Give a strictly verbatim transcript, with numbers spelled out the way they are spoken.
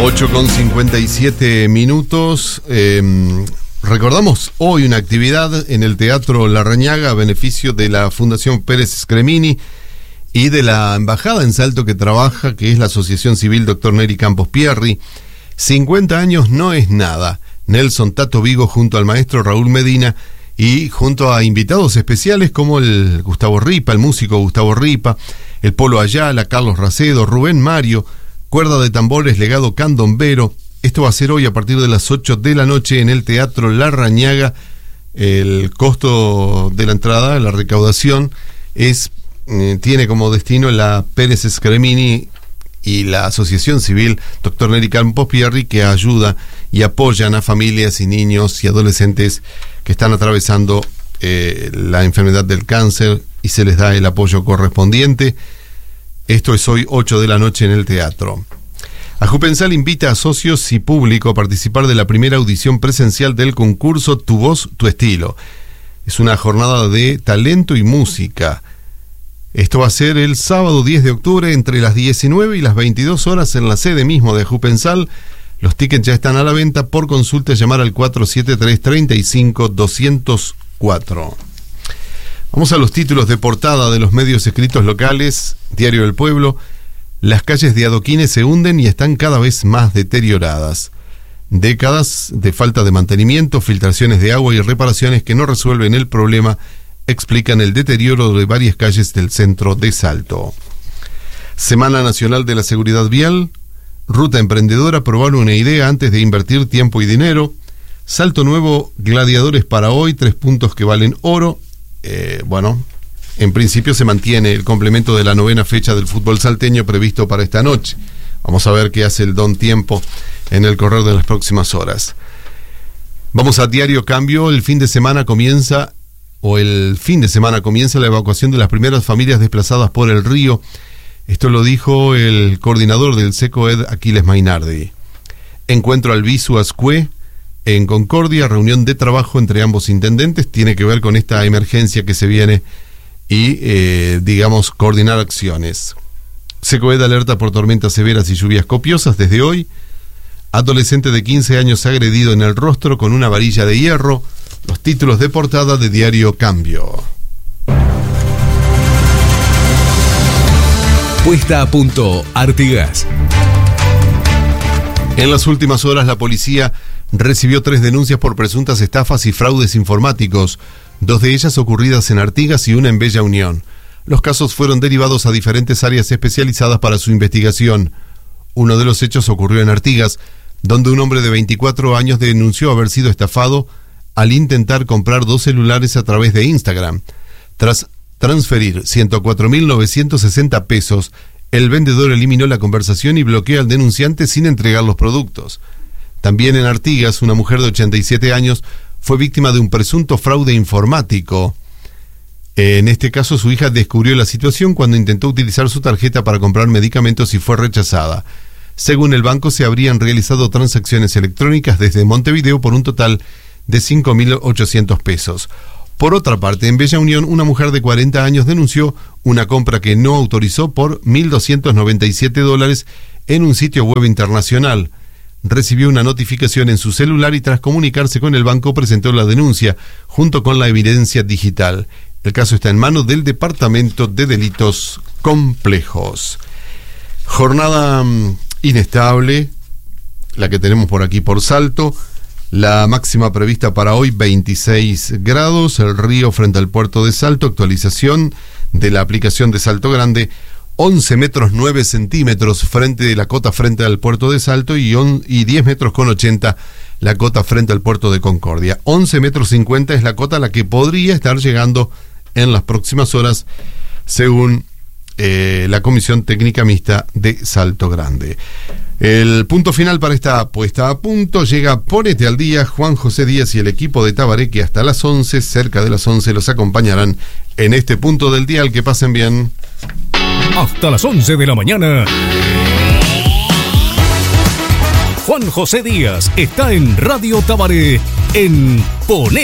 ocho con cincuenta y siete minutos. Eh, recordamos hoy una actividad en el Teatro Larrañaga a beneficio de la Fundación Pérez Scremini y de la embajada en Salto que trabaja, que es la Asociación Civil Doctor Neri Campos Pierri. cincuenta años no es nada. Nelson Tato Vigo junto al maestro Raúl Medina y junto a invitados especiales como el Gustavo Ripa, el músico Gustavo Ripa, el Polo Ayala, Carlos Racedo, Rubén Mario, cuerda de tambores legado Candombero. Esto va a ser hoy a partir de las ocho de la noche en el Teatro Larrañaga. El costo de la entrada, la recaudación, es eh, tiene como destino la Pérez Scremini y la Asociación Civil Doctor Neri Campos Pierri, que ayuda y apoyan a familias y niños y adolescentes que están atravesando eh, la enfermedad del cáncer y se les da el apoyo correspondiente. Esto es hoy ocho de la noche en el teatro. Ajupensal invita a socios y público a participar de la primera audición presencial del concurso Tu Voz, Tu Estilo. Es una jornada de talento y música. Esto va a ser el sábado diez de octubre entre las diecinueve y las veintidós horas en la sede mismo de Ajupensal. Los tickets ya están a la venta. Por consulta llamar al cuatro siete tres, tres cinco, dos cero cuatro. Vamos a los títulos de portada de los medios escritos locales. Diario del Pueblo. Las calles de adoquines se hunden y están cada vez más deterioradas. Décadas de falta de mantenimiento, filtraciones de agua y reparaciones que no resuelven el problema explican el deterioro de varias calles del centro de Salto. Semana Nacional de la Seguridad Vial. Ruta Emprendedora, probar una idea antes de invertir tiempo y dinero. Salto Nuevo, gladiadores para hoy, tres puntos que valen oro. Eh, bueno, en principio se mantiene el complemento de la novena fecha del fútbol salteño previsto para esta noche. Vamos a ver qué hace el Don Tiempo en el correr de las próximas horas. Vamos a Diario Cambio. El fin de semana comienza, o el fin de semana comienza la evacuación de las primeras familias desplazadas por el río. Esto lo dijo el coordinador del SECOED, Aquiles Mainardi. Encuentro al Visu Ascue en Concordia, reunión de trabajo entre ambos intendentes, tiene que ver con esta emergencia que se viene y, eh, digamos, coordinar acciones. SECOED alerta por tormentas severas y lluvias copiosas desde hoy. Adolescente de quince años agredido en el rostro con una varilla de hierro. Los títulos de portada de Diario Cambio. Puesta a punto Artigas. En las últimas horas la policía recibió tres denuncias por presuntas estafas y fraudes informáticos, dos de ellas ocurridas en Artigas y una en Bella Unión. Los casos fueron derivados a diferentes áreas especializadas para su investigación. Uno de los hechos ocurrió en Artigas, donde un hombre de veinticuatro años denunció haber sido estafado al intentar comprar dos celulares a través de Instagram. Tras transferir ciento cuatro mil novecientos sesenta pesos, el vendedor eliminó la conversación y bloqueó al denunciante sin entregar los productos. También en Artigas, una mujer de ochenta y siete años fue víctima de un presunto fraude informático. En este caso, su hija descubrió la situación cuando intentó utilizar su tarjeta para comprar medicamentos y fue rechazada. Según el banco, se habrían realizado transacciones electrónicas desde Montevideo por un total de cinco mil ochocientos pesos. Por otra parte, en Bella Unión, una mujer de cuarenta años denunció una compra que no autorizó por mil doscientos noventa y siete dólares en un sitio web internacional. Recibió una notificación en su celular y tras comunicarse con el banco presentó la denuncia junto con la evidencia digital. El caso está en manos del Departamento de Delitos Complejos. Jornada um, inestable, la que tenemos por aquí por Salto. La máxima prevista para hoy, veintiséis grados. El río frente al puerto de Salto. Actualización de la aplicación de Salto Grande. once metros nueve centímetros frente de la cota frente al puerto de Salto y, on, y diez metros con ochenta la cota frente al puerto de Concordia. once metros cincuenta es la cota a la que podría estar llegando en las próximas horas, según eh, la Comisión Técnica Mixta de Salto Grande. El punto final para esta puesta a punto llega Ponete al Día. Juan José Díaz y el equipo de Tabaré, que hasta las once, cerca de las once, los acompañarán en este punto del día. Al que pasen bien. Hasta las once de la mañana. Juan José Díaz está en Radio Tabaré en Ponete.